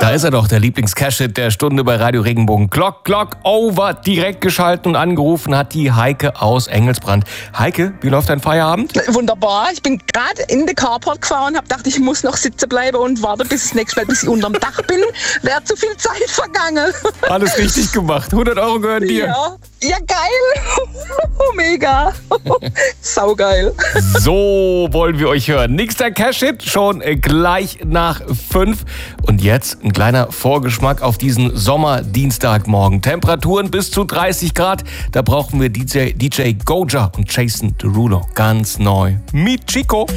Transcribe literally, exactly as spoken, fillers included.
Da ist er doch, der Lieblings-Cash-Hit der Stunde bei Radio Regenbogen. Glock, Glock, over, direkt geschalten und angerufen hat die Heike aus Engelsbrand. Heike, wie läuft dein Feierabend? Wunderbar, ich bin gerade in den Carport gefahren, habe gedacht, ich muss noch sitzen bleiben und warte bis das nächste Mal, bis ich unterm Dach bin. Wäre zu viel Zeit vergangen. Alles richtig gemacht. hundert Euro gehören dir. Ja, ja geil. Mega. Saugeil. So wollen wir euch hören. Nächster Cash-Hit schon gleich nach fünf. Und jetzt ein kleiner Vorgeschmack auf diesen Sommerdienstagmorgen. Temperaturen bis zu dreißig Grad. Da brauchen wir D J, D J Goja und Jason Derulo. Ganz neu. Mit Chico.